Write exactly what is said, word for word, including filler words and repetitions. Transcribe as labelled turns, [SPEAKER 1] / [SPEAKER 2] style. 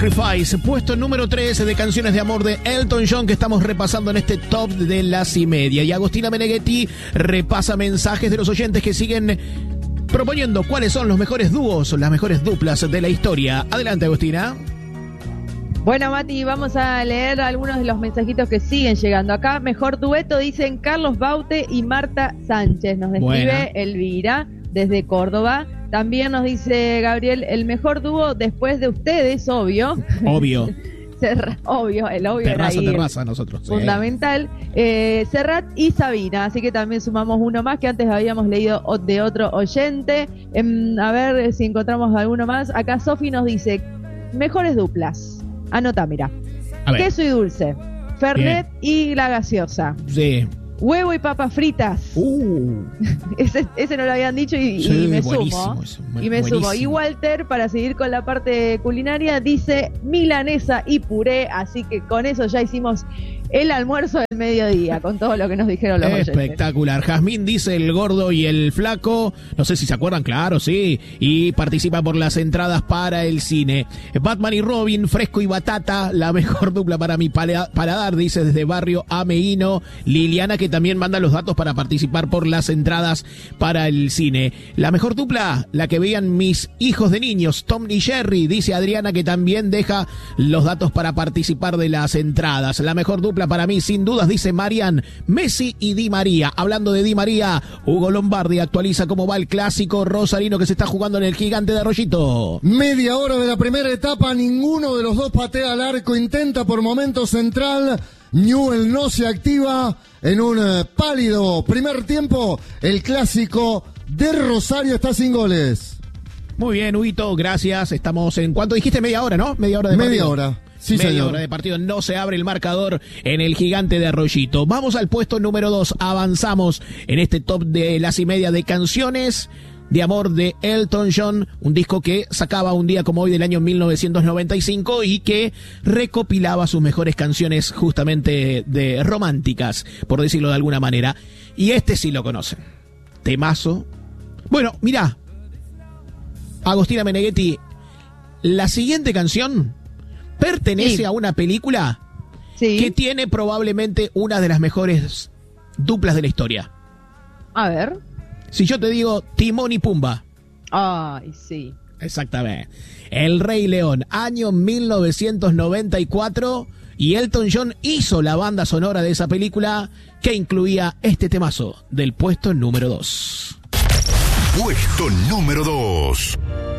[SPEAKER 1] Sacrifice, puesto número trece de canciones de amor de Elton John que estamos repasando en este top de las y media. Y Agostina Meneghetti repasa mensajes de los oyentes que siguen proponiendo cuáles son los mejores dúos o las mejores duplas de la historia. Adelante, Agostina.
[SPEAKER 2] Bueno, Mati, vamos a leer algunos de los mensajitos que siguen llegando acá. Mejor dueto, dicen Carlos Baute y Marta Sánchez. Nos describe Buena. Elvira desde Córdoba. También nos dice Gabriel, el mejor dúo después de ustedes, obvio.
[SPEAKER 1] Obvio.
[SPEAKER 2] Serra, obvio, el obvio
[SPEAKER 1] terraza,
[SPEAKER 2] era ahí,
[SPEAKER 1] terraza, nosotros.
[SPEAKER 2] Fundamental. Eh, Serrat y Sabina, así que también sumamos uno más que antes habíamos leído de otro oyente. Eh, a ver si encontramos alguno más. Acá Sofi nos dice, mejores duplas. Anota, mira. Queso y dulce. Fernet Bien. Y la gaseosa.
[SPEAKER 1] Sí.
[SPEAKER 2] Huevo y papas fritas.
[SPEAKER 1] Uh.
[SPEAKER 2] ese, ese no lo habían dicho y,
[SPEAKER 1] sí,
[SPEAKER 2] y me sumo.
[SPEAKER 1] Eso,
[SPEAKER 2] y me buenísimo. sumo. Y Walter, para seguir con la parte culinaria, dice milanesa y puré. Así que con eso ya hicimos el almuerzo del mediodía, con todo lo que nos dijeron los oyentes.
[SPEAKER 1] Espectacular. Jazmín dice el gordo y el flaco. No sé si se acuerdan, claro, sí. Y participa por las entradas para el cine. Batman y Robin, fresco y batata. La mejor dupla para mi paladar, dice desde Barrio Ameíno. Liliana, que también manda los datos para participar por las entradas para el cine. La mejor dupla, la que veían mis hijos de niños, Tom y Jerry, dice Adriana, que también deja los datos para participar de las entradas. La mejor dupla para mí, sin dudas, dice Marian, Messi y Di María. Hablando de Di María, Hugo Lombardi actualiza cómo va el clásico rosarino que se está jugando en el Gigante de Arroyito.
[SPEAKER 3] Media hora de la primera etapa, ninguno de los dos patea al arco, intenta por momento central. Newell no se activa en un uh, pálido primer tiempo. El clásico de Rosario está sin goles.
[SPEAKER 1] Muy bien, Huguito, gracias. Estamos en, ¿cuánto dijiste? Media hora, ¿no? Media hora de
[SPEAKER 3] Media
[SPEAKER 1] partido.
[SPEAKER 3] hora. Sí,
[SPEAKER 1] Media
[SPEAKER 3] señor.
[SPEAKER 1] hora de partido, no se abre el marcador en el Gigante de Arroyito. Vamos al puesto número dos, avanzamos en este top de las y media de canciones de amor de Elton John, un disco que sacaba un día como hoy del año mil novecientos noventa y cinco y que recopilaba sus mejores canciones justamente de románticas, por decirlo de alguna manera. Y este sí lo conocen. Temazo. Bueno, mirá, Agostina Meneghetti, la siguiente canción pertenece sí. a una película sí. que tiene probablemente una de las mejores duplas de la historia.
[SPEAKER 2] A ver.
[SPEAKER 1] Si yo te digo Timón y Pumba.
[SPEAKER 2] Ay, sí.
[SPEAKER 1] Exactamente. El Rey León, año mil novecientos noventa y cuatro, y Elton John hizo la banda sonora de esa película que incluía este temazo del puesto número dos.
[SPEAKER 4] Puesto número dos.